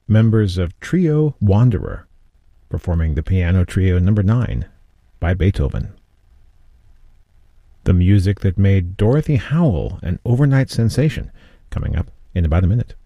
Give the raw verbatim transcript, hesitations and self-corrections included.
members of Trio Wanderer, performing the Piano Trio number nine by Beethoven. The music that made Dorothy Howell an overnight sensation, coming up in about a minute.